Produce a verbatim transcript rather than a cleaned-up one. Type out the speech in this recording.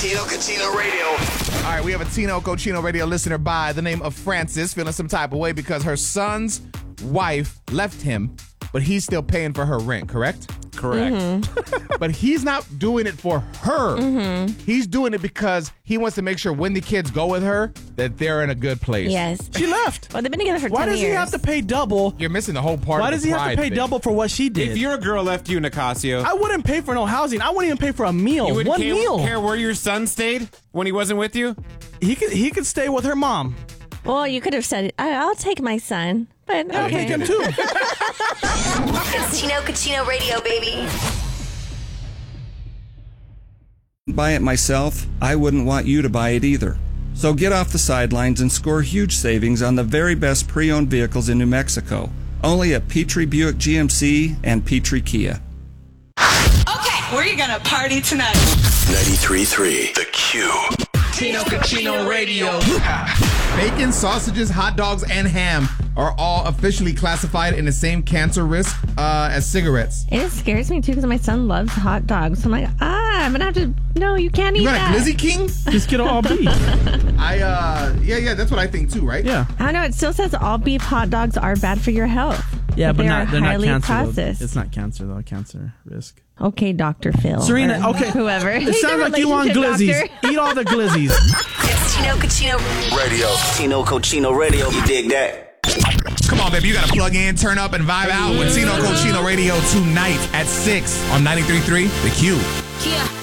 Tino Cochino Radio. All right, we have a Tino Cochino Radio listener by the name of Francis feeling some type of way because her son's wife left him, but he's still paying for her rent, correct? Correct. Mm-hmm. But he's not doing it for her. Mm-hmm. He's doing it because he wants to make sure when the kids go with her that they're in a good place. Yes. She left. Well, they've been together for Why ten does years. he have to pay double? You're missing the whole part Why of does the he have to pride pay thing. double for what she did? If your girl left you, Nicasio, I wouldn't pay for no housing. I wouldn't even pay for a meal. you wouldn't One care, meal. care where your son stayed when he wasn't with you? He could he could stay with her mom. Well, you could have said, I- I'll take my son. But I'll okay. take him too. It's Tino Cochino Radio, baby. Buy it myself, I wouldn't want you to buy it either. So get off the sidelines and score huge savings on the very best pre-owned vehicles in New Mexico. Only at Petrie Buick G M C and Petrie Kia. Okay, where are you gonna party tonight? ninety-three point three The Q. Tino Cochino Radio. Bacon, sausages, hot dogs, and ham are all officially classified in the same cancer risk uh, as cigarettes. It scares me too because my son loves hot dogs. So I'm like, ah, I'm gonna have to. No, you can't eat You got that. a Glizzy King? Just get all beef. I uh, yeah, yeah, that's what I think too, right? Yeah. I don't know. It still says all beef hot dogs are bad for your health. Yeah, but they not are they're not highly cancer. Though. processed. It's not cancer though. Cancer risk. Okay, Doctor Phil. Serena, or okay. Whoever. It sounds like you want glizzies. Eat all the glizzies. It's Tino Cochino Radio. Tino Cochino Radio. You dig that? Come on, baby, you gotta plug in, turn up, and vibe out with Tino Cochino Radio tonight at six on ninety-three point three The Q. Kia.